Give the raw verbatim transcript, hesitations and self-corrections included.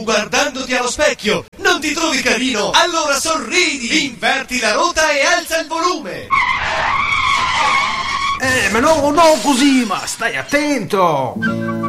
guardandoti allo specchio, non ti trovi carino? Allora sorridi, inverti la ruota e alza il volume. Eh, ma no, no così, ma stai attento.